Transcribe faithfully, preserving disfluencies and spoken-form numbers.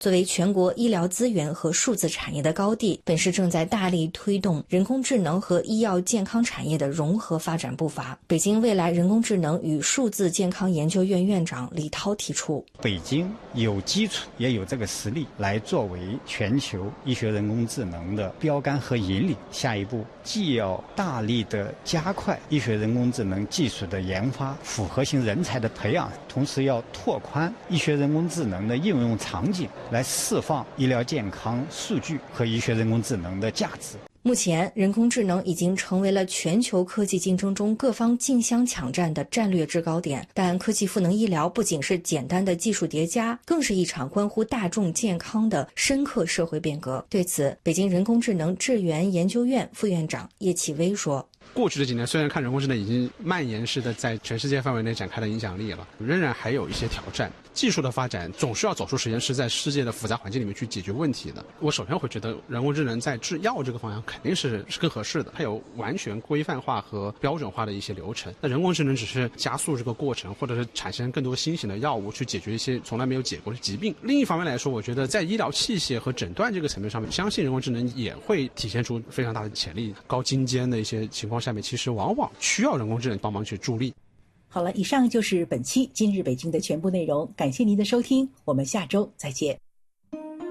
作为全国医疗资源和数字产业的高地，本市正在大力推动人工智能和医药健康产业的融合发展步伐。北京未来人工智能与数字健康研究院院长李涛提出， 北京有基础也有这个实力来作为全球医学人工智能的标杆和引领。下一步既要大力的加快医学人工智能技术的研发、复合型人才的培养，同时要拓宽医学人工智能的应用场景，来释放医疗健康数据和医学人工智能的价值。 目前，人工智能已经成为了全球科技竞争中各方竞相抢占的战略制高点。但科技赋能医疗不仅是简单的技术叠加，更是一场关乎大众健康的深刻社会变革。对此，北京人工智能智源研究院副院长叶启威说， 过去的几年，虽然看人工智能已经蔓延式的在全世界范围内展开了影响力了，仍然还有一些挑战。技术的发展总是要走出实验室，在世界的复杂环境里面去解决问题的。我首先会觉得人工智能在制药这个方向肯定是是更合适的，它有完全规范化和标准化的一些流程。那人工智能只是加速这个过程，或者是产生更多新型的药物去解决一些从来没有解过的疾病。另一方面来说，我觉得在医疗器械和诊断这个层面上面，相信人工智能也会体现出非常大的潜力。高精尖的一些情况下面，其实往往需要人工智能帮忙去助力。 好了，以上就是本期今日北京的全部内容，感谢您的收听，我们下周再见。